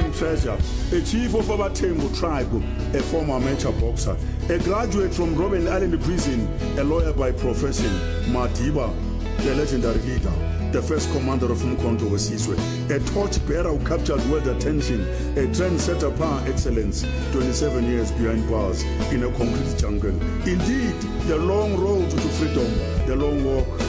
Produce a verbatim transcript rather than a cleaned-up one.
National treasure, a chief of Abatembu tribe, a former amateur boxer, a graduate from Robben Island Prison, a lawyer by profession, Madiba, the legendary leader, the first commander of Mkondo Wesizwe, a torchbearer who captured world attention, a trendsetter par excellence, twenty-seven years behind bars in a concrete jungle. Indeed, the long road to freedom, the long walk